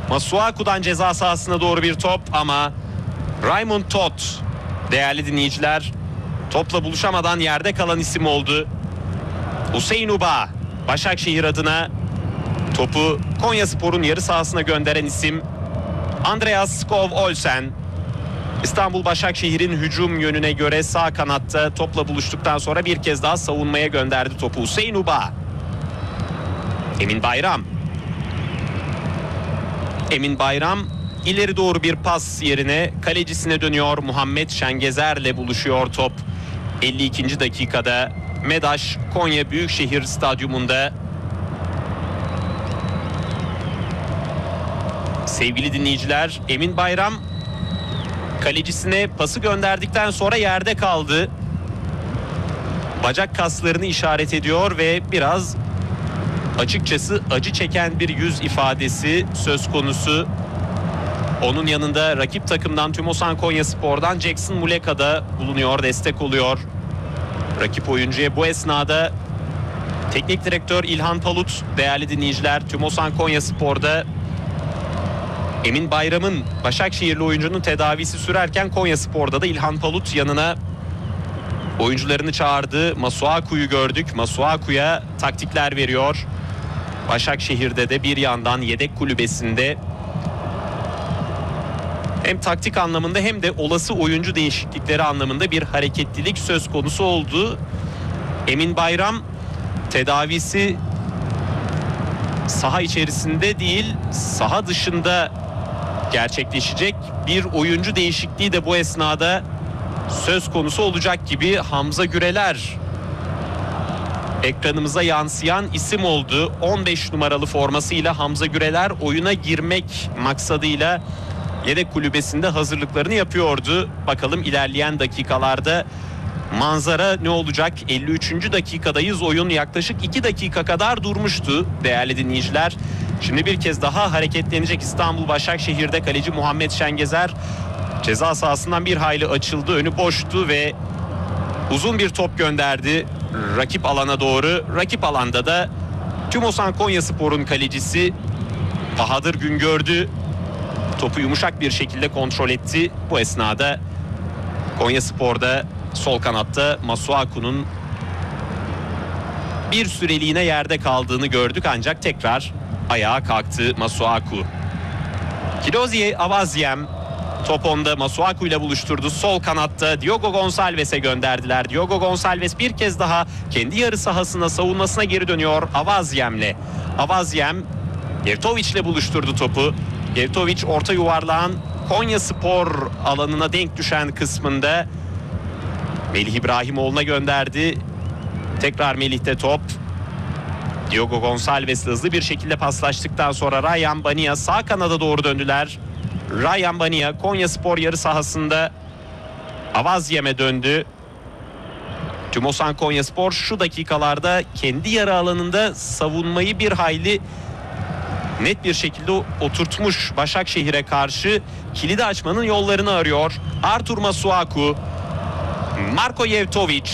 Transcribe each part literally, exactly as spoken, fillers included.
Masuaku'dan ceza sahasına doğru bir top ama Raymond Todd, değerli dinleyiciler, topla buluşamadan yerde kalan isim oldu. Hüseyin Uba, Başakşehir adına topu Konyaspor'un yarı sahasına gönderen isim. Andreas Skov Olsen, İstanbul Başakşehir'in hücum yönüne göre sağ kanatta topla buluştuktan sonra bir kez daha savunmaya gönderdi topu. Hüseyin Uba, Emin Bayram. Emin Bayram ileri doğru bir pas yerine kalecisine dönüyor. Muhammed Şengezer'le buluşuyor top. elli ikinci dakikada MEDAŞ Konya Büyükşehir Stadyumunda. Sevgili dinleyiciler, Emin Bayram kalecisine pası gönderdikten sonra yerde kaldı. Bacak kaslarını işaret ediyor ve biraz açıkçası acı çeken bir yüz ifadesi söz konusu. Onun yanında rakip takımdan Tümosan Konyaspor'dan Jackson Muleka da bulunuyor, destek oluyor rakip oyuncuya. Bu esnada teknik direktör İlhan Palut, değerli dinleyiciler, Tümosan Konyaspor'da Emin Bayram'ın, Başakşehirli oyuncunun tedavisi sürerken Konyaspor'da da İlhan Palut yanına oyuncularını çağırdı. Masuaku'yu gördük. Masuaku'ya taktikler veriyor. Başakşehir'de de bir yandan yedek kulübesinde hem taktik anlamında hem de olası oyuncu değişiklikleri anlamında bir hareketlilik söz konusu oldu. Emin Bayram tedavisi saha içerisinde değil, saha dışında gerçekleşecek. Bir oyuncu değişikliği de bu esnada söz konusu olacak gibi. Hamza Güreler ekranımıza yansıyan isim oldu. on beş numaralı formasıyla Hamza Güreler oyuna girmek maksadıyla yedek kulübesinde hazırlıklarını yapıyordu. Bakalım ilerleyen dakikalarda manzara ne olacak? elli üçüncü dakikadayız. Oyun yaklaşık iki dakika kadar durmuştu değerli dinleyiciler. Şimdi bir kez daha hareketlenecek İstanbul Başakşehir'de. Kaleci Muhammed Şengezer ceza sahasından bir hayli açıldı. Önü boştu ve uzun bir top gönderdi rakip alana doğru. Rakip alanda da Tümosan Konyaspor'un kalecisi Bahadır Güngördü topu yumuşak bir şekilde kontrol etti. Bu esnada Konyaspor'da sol kanatta Masuaku'nun bir süreliğine yerde kaldığını gördük ancak tekrar ayağa kalktı Masuaku. Kidozie Avazyem top onda, Masuaku ile buluşturdu. Sol kanatta Diogo Gonçalves'e gönderdiler. Diogo Gonçalves bir kez daha kendi yarı sahasına, savunmasına geri dönüyor Avazyem'le. Avazyem Gevtovic ile buluşturdu topu. Gevtovic orta yuvarlağın Konyaspor alanına denk düşen kısmında Melih İbrahimoğlu'na gönderdi. Tekrar Melih'te top. Diogo Gonçalves hızlı bir şekilde paslaştıktan sonra Ryan Bania sağ kanada doğru döndüler. Ryan Bania Konyaspor yarı sahasında Avazyem'e döndü. Tümosan Konyaspor şu dakikalarda kendi yarı alanında savunmayı bir hayli net bir şekilde oturtmuş. Başakşehir'e karşı kilidi açmanın yollarını arıyor. Artur Masuaku, Marko Jevtovic,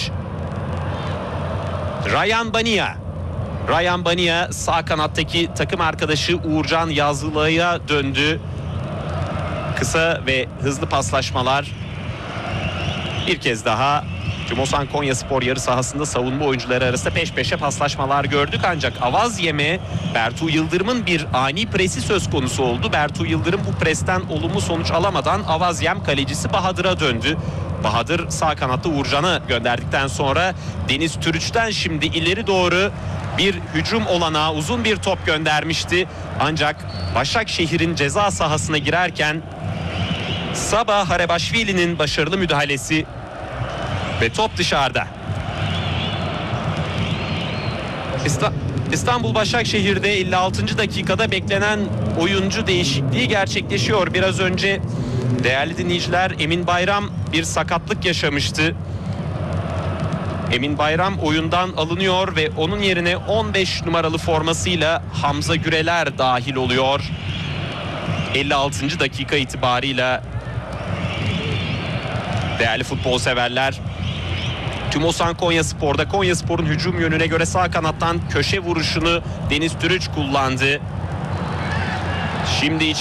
Ryan Bania. Ryan Bania sağ kanattaki takım arkadaşı Uğurcan Yazılı'ya döndü. Kısa ve hızlı paslaşmalar. Bir kez daha Tümosan Konyaspor yarı sahasında savunma oyuncuları arasında peş peşe paslaşmalar gördük. Ancak Avazyem'e Bertu Yıldırım'ın bir ani presi söz konusu oldu. Bertu Yıldırım bu presten olumlu sonuç alamadan Avazyem kalecisi Bahadır'a döndü. Bahadır sağ kanatta Uğurcan'ı gönderdikten sonra Deniz Türüç'ten şimdi ileri doğru bir hücum olanağı, uzun bir top göndermişti. Ancak Başakşehir'in ceza sahasına girerken Sabah Harebaşvili'nin başarılı müdahalesi ve top dışarıda. İstanbul Başakşehir'de elli altıncı dakikada beklenen oyuncu değişikliği gerçekleşiyor. Biraz önce değerli dinleyiciler, Emin Bayram bir sakatlık yaşamıştı. Emin Bayram oyundan alınıyor ve onun yerine on beş numaralı formasıyla Hamza Güreler dahil oluyor. elli altıncı dakika itibarıyla değerli futbol severler, Tümosan Konyaspor'da Konyaspor'un hücum yönüne göre sağ kanattan köşe vuruşunu Deniz Türüç kullandı. Şimdi